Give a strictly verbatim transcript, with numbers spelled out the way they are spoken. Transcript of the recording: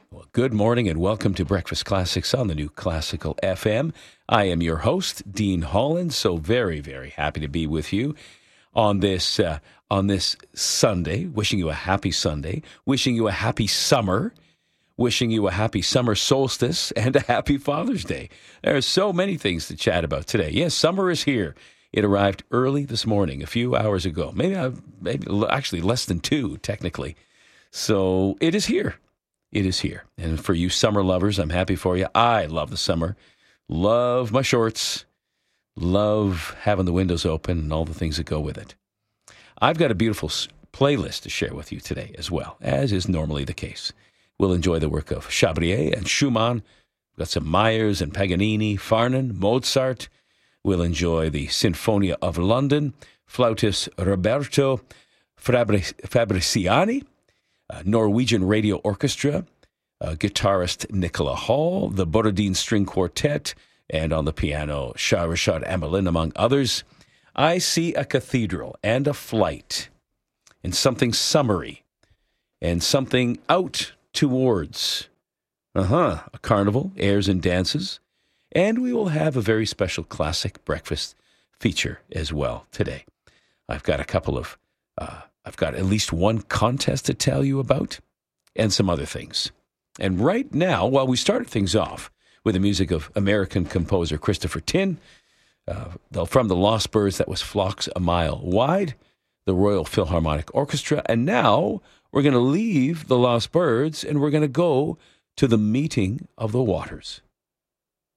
Well, good morning and welcome to Breakfast Classics on the new Classical F M. I am your host, Dean Holland, so very, very happy to be with you on this uh, on this Sunday. Wishing you a happy Sunday, wishing you a happy summer, wishing you a happy summer solstice, and a happy Father's Day. There are so many things to chat about today. Yes, summer is here. It arrived early this morning, a few hours ago, maybe, uh, maybe actually less than two, technically. So it is here. It is here. And for you summer lovers, I'm happy for you. I love the summer. Love my shorts. Love having the windows open and all the things that go with it. I've got a beautiful playlist to share with you today as well, as is normally the case. We'll enjoy the work of Chabrier and Schumann. We've got some Myers and Paganini, Farnon, Mozart. We'll enjoy the Sinfonia of London, flautist Roberto Fabri- Fabriciani, Uh, Norwegian Radio Orchestra, uh, guitarist Nicola Hall, the Borodin String Quartet, and on the piano, Shah Rashad Amelin, among others. I see a cathedral and a flight, and something summery, and something out towards, uh-huh, a carnival, airs and dances, and we will have a very special classic breakfast feature as well today. I've got a couple of uh, I've got at least one contest to tell you about and some other things. And right now, while we started things off with the music of American composer Christopher Tin, uh, from the Lost Birds, that was Flocks a Mile Wide, the Royal Philharmonic Orchestra. And now we're going to leave the Lost Birds and we're going to go to the Meeting of the Waters.